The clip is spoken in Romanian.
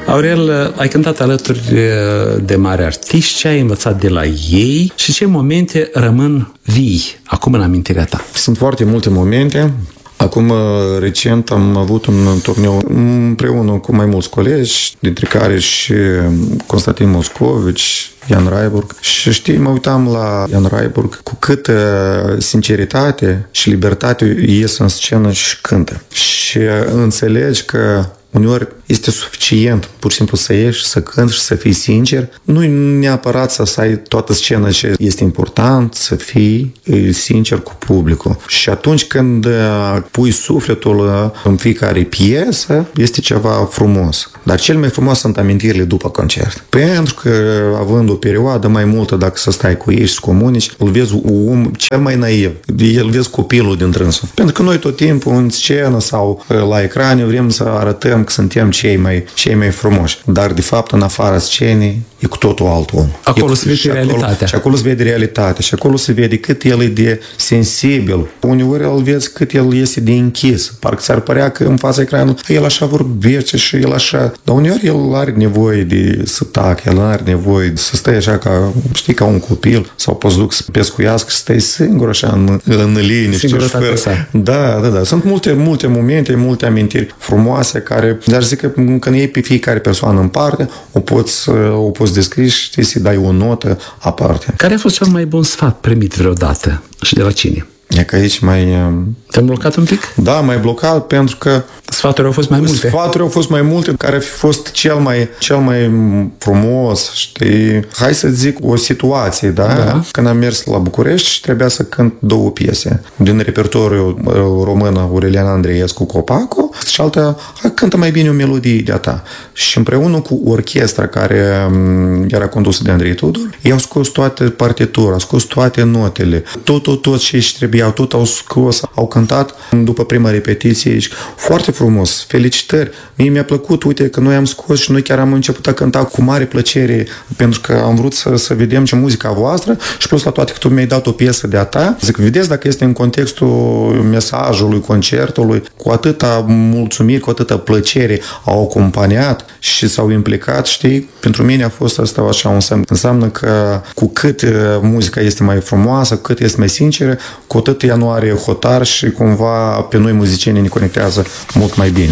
Aurel, ai cântat alături de mari artiști, ce ai învățat de la ei și ce momente rămân vii acum în amintirea ta? Sunt foarte multe momente. Acum, recent, am avut un turneu împreună cu mai mulți colegi, dintre care și Constantin Moscovici, Ian Raiburg. Și știi, mă uitam la Ian Raiburg cu câtă sinceritate și libertate ies în scenă și cântă. Și înțelegi că uneori este suficient pur și simplu să ieși, să cânti și să fii sincer. Nu neapărat să ai toată scena ce este important, să fii sincer cu publicul. Și atunci când pui sufletul în fiecare piesă, este ceva frumos. Dar cel mai frumos sunt amintirile după concert. Pentru că, având o perioadă mai multă, dacă să stai cu ei și să comunici, îl vezi om cel mai naiv. El vezi copilul din trânsul. Pentru că noi tot timpul în scenă sau la ecrane vrem să arătăm că suntem cei mai frumoși. Dar, de fapt, în afara scenei, e cu totul alt om. Acolo se vede realitatea. Și acolo se vede realitatea. Și acolo se vede cât el e de sensibil. Uneori îl vezi cât el este de închis. Parcă ți-ar părea că în fața ecranului el așa vorbește și el așa. Dar uneori el are nevoie de să tacă, el are nevoie să stai așa ca, știi, ca un copil sau poți duc să pescuiască și stai singur așa în liniște. Da. Sunt multe momente, multe amintiri frumoase care, dar zic că când iei pe fiecare persoană în parte, o poți descrie și știi, să dai o notă aparte. Care a fost cel mai bun sfat primit vreodată și de la cine? E că aici Te-am blocat un pic? Da, mai blocat pentru că sfaturi au fost mai multe. Sfaturi au fost mai multe, care a fost cel mai frumos, știi? Hai să zic o situație, da? Când am mers la București și trebuia să cânt 2 piese din repertoriul român Aurelian Andreescu Copaco și alta, cântă mai bine o melodie de-a ta. Și împreună cu orchestra care era condusă de Andrei Tudor, ei au scos toate partitura, au scos toate notele, tot ce își trebuiau, tot au scos, au cântat după prima repetiție și foarte frumos, felicitări. Mie mi-a plăcut, uite că noi am scos și noi chiar am început a cânta cu mare plăcere pentru că am vrut să vedem ce muzica voastră și plus la toate că tu mi-ai dat o piesă de-a ta. Zic, vedeți dacă este în contextul mesajului, concertului, cu atâta mulțumiri, cu atâta plăcere au acompaniat și s-au implicat, știi? Pentru mine a fost asta așa un semn. Înseamnă că cu cât muzica este mai frumoasă, cât este mai sinceră, cu atât ea nu are hotar și cumva pe noi muzicienii ne conectează mult mai bine.